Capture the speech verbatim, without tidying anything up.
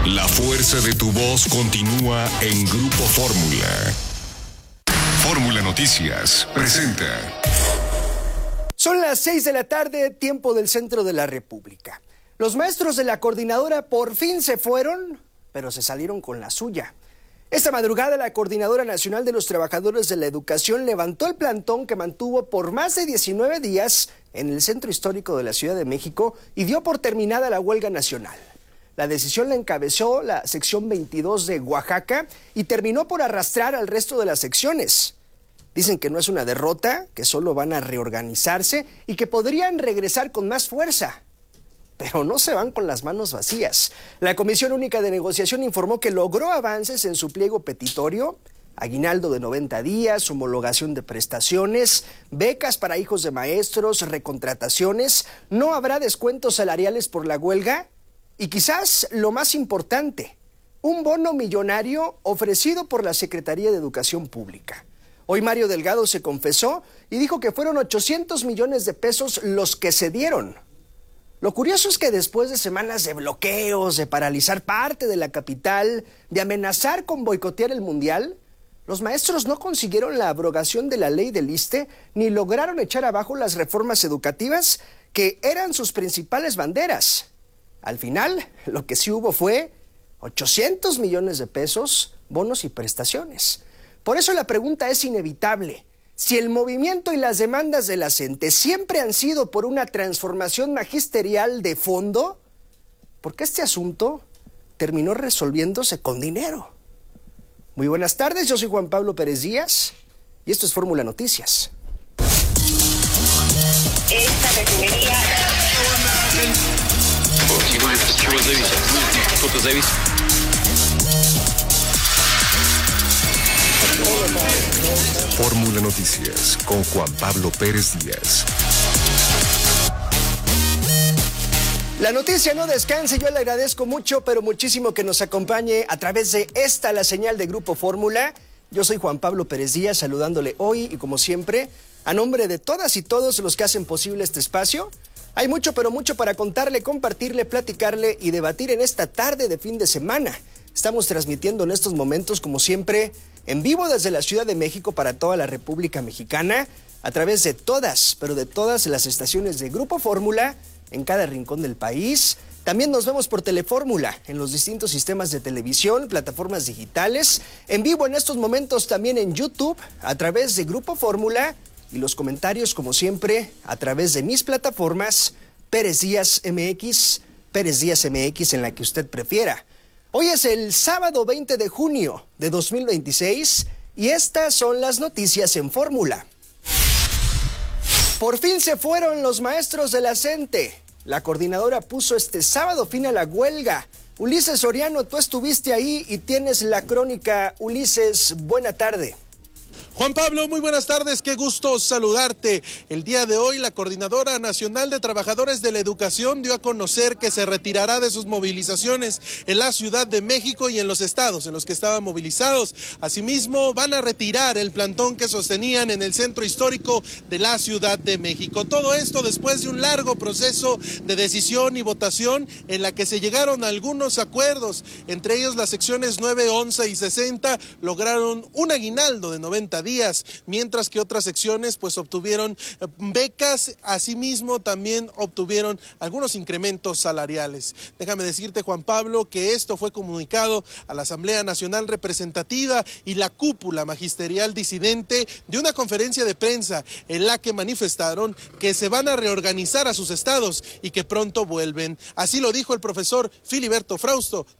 La fuerza de tu voz continúa en Grupo Fórmula. Fórmula Noticias presenta. Son las seis de la tarde, tiempo del centro de la República. Los maestros de la coordinadora por fin se fueron, pero se salieron con la suya. Esta madrugada, la Coordinadora Nacional de los Trabajadores de la Educación levantó el plantón que mantuvo por más de diecinueve días en el centro histórico de la Ciudad de México y dio por terminada la huelga nacional. La decisión la encabezó la sección veintidós de Oaxaca y terminó por arrastrar al resto de las secciones. Dicen que no es una derrota, que solo van a reorganizarse y que podrían regresar con más fuerza. Pero no se van con las manos vacías. La Comisión Única de Negociación informó que logró avances en su pliego petitorio, aguinaldo de noventa días, homologación de prestaciones, becas para hijos de maestros, recontrataciones, no habrá descuentos salariales por la huelga y quizás lo más importante, un bono millonario ofrecido por la Secretaría de Educación Pública. Hoy Mario Delgado se confesó y dijo que fueron ochocientos millones de pesos los que se dieron. Lo curioso es que después de semanas de bloqueos, de paralizar parte de la capital, de amenazar con boicotear el Mundial, los maestros no consiguieron la abrogación de la ley del ISSSTE ni lograron echar abajo las reformas educativas que eran sus principales banderas. Al final, lo que sí hubo fue ochocientos millones de pesos, bonos y prestaciones. Por eso la pregunta es inevitable. Si el movimiento y las demandas de la gente siempre han sido por una transformación magisterial de fondo, ¿por qué este asunto terminó resolviéndose con dinero? Muy buenas tardes, yo soy Juan Pablo Pérez Díaz y esto es Fórmula Noticias. Esta refinería... Fórmula Noticias con Juan Pablo Pérez Díaz. La noticia no descanse, yo le agradezco mucho, pero muchísimo que nos acompañe a través de esta, la señal de Grupo Fórmula. Yo soy Juan Pablo Pérez Díaz, saludándole hoy y como siempre, a nombre de todas y todos los que hacen posible este espacio. Hay mucho, pero mucho para contarle, compartirle, platicarle y debatir en esta tarde de fin de semana. Estamos transmitiendo en estos momentos, como siempre, en vivo desde la Ciudad de México para toda la República Mexicana, a través de todas, pero de todas las estaciones de Grupo Fórmula, en cada rincón del país. También nos vemos por Telefórmula, en los distintos sistemas de televisión, plataformas digitales, en vivo en estos momentos también en YouTube, a través de Grupo Fórmula, y los comentarios, como siempre, a través de mis plataformas, Pérez Díaz M X, Pérez Díaz M X, en la que usted prefiera. Hoy es el sábado veinte de junio de dos mil veintiséis y estas son las noticias en Fórmula. Por fin se fueron los maestros de la CENTE. La coordinadora puso este sábado fin a la huelga. Ulises Soriano, tú estuviste ahí y tienes la crónica. Ulises, buena tarde. Juan Pablo, muy buenas tardes, qué gusto saludarte. El día de hoy, la Coordinadora Nacional de Trabajadores de la Educación dio a conocer que se retirará de sus movilizaciones en la Ciudad de México y en los estados en los que estaban movilizados. Asimismo, van a retirar el plantón que sostenían en el centro histórico de la Ciudad de México. Todo esto después de un largo proceso de decisión y votación en la que se llegaron a algunos acuerdos. Entre ellos, las secciones nueve, once y sesenta lograron un aguinaldo de noventa días, mientras que otras secciones pues obtuvieron becas, asimismo también obtuvieron algunos incrementos salariales. Déjame decirte, Juan Pablo, que esto fue comunicado a la Asamblea Nacional Representativa y la cúpula magisterial disidente de una conferencia de prensa en la que manifestaron que se van a reorganizar a sus estados y que pronto vuelven. Así lo dijo el profesor Filiberto Frausto,